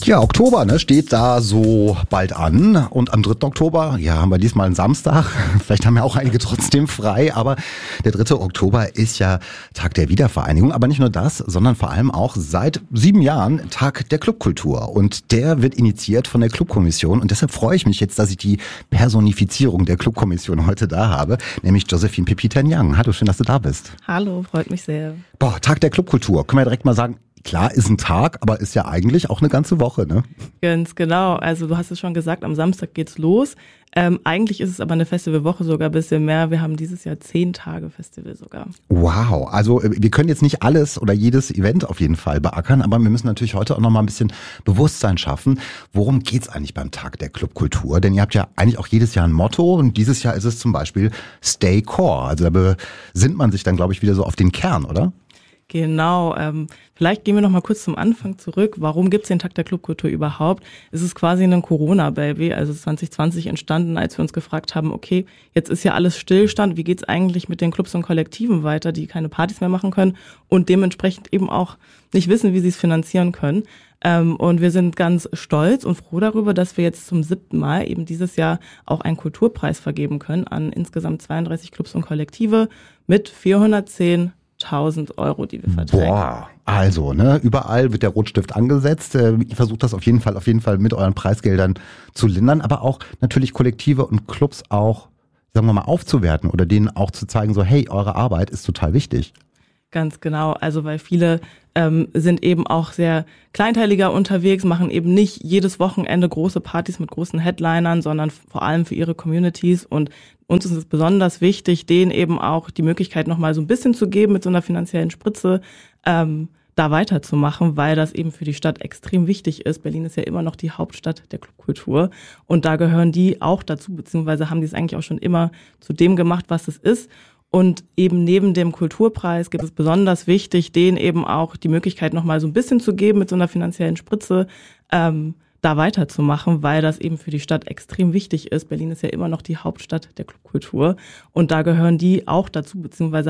Ja, Oktober steht da so bald an und am 3. Oktober, haben wir diesmal einen Samstag, vielleicht haben ja auch einige trotzdem frei, aber der 3. Oktober ist ja Tag der Wiedervereinigung, aber nicht nur das, sondern vor allem auch seit 7 Jahren Tag der Clubkultur und der wird initiiert von der Clubkommission und deshalb freue ich mich jetzt, dass ich die Personifizierung der Clubkommission heute da habe, nämlich Josephine Pepitern-Young. Hallo, schön, dass du da bist. Hallo, freut mich sehr. Tag der Clubkultur, können wir direkt mal sagen, klar, ist ein Tag, aber ist ja eigentlich auch eine ganze Woche, ne? Ganz genau. Also du hast es schon gesagt, am Samstag geht's los. Eigentlich ist es aber eine Festivalwoche sogar ein bisschen mehr. Wir haben dieses Jahr 10 Tage Festival sogar. Wow, also wir können jetzt nicht alles oder jedes Event auf jeden Fall beackern, aber wir müssen natürlich heute auch noch mal ein bisschen Bewusstsein schaffen. Worum geht's eigentlich beim Tag der Clubkultur? Denn ihr habt ja eigentlich auch jedes Jahr ein Motto und dieses Jahr ist es zum Beispiel Stay Core. Also da besinnt man sich dann, glaube ich, wieder so auf den Kern, oder? Genau, vielleicht gehen wir noch mal kurz zum Anfang zurück. Warum gibt's den Tag der Clubkultur überhaupt? Es ist quasi ein Corona-Baby, also 2020 entstanden, als wir uns gefragt haben, okay, jetzt ist ja alles Stillstand, wie geht's eigentlich mit den Clubs und Kollektiven weiter, die keine Partys mehr machen können und dementsprechend eben auch nicht wissen, wie sie es finanzieren können. Und wir sind ganz stolz und froh darüber, dass wir jetzt zum 7. Mal eben dieses Jahr auch einen Kulturpreis vergeben können an insgesamt 32 Clubs und Kollektive mit 410.000 Euro, die wir verteilen. Boah, also, überall wird der Rotstift angesetzt. Ihr versucht das auf jeden Fall mit euren Preisgeldern zu lindern, aber auch natürlich Kollektive und Clubs auch, sagen wir mal, aufzuwerten oder denen auch zu zeigen, so, hey, eure Arbeit ist total wichtig. Ganz genau, also weil viele sind eben auch sehr kleinteiliger unterwegs, machen eben nicht jedes Wochenende große Partys mit großen Headlinern, sondern vor allem für ihre Communities und uns ist es besonders wichtig, denen eben auch die Möglichkeit nochmal so ein bisschen zu geben mit so einer finanziellen Spritze, da weiterzumachen, weil das eben für die Stadt extrem wichtig ist. Berlin ist ja immer noch die Hauptstadt der Clubkultur und da gehören die auch dazu, beziehungsweise haben die es eigentlich auch schon immer zu dem gemacht, was es ist. Und eben neben dem Kulturpreis gibt es besonders wichtig, denen eben auch die Möglichkeit nochmal so ein bisschen zu geben mit so einer finanziellen Spritze, da weiterzumachen, weil das eben für die Stadt extrem wichtig ist. Berlin ist ja immer noch die Hauptstadt der Clubkultur und da gehören die auch dazu, beziehungsweise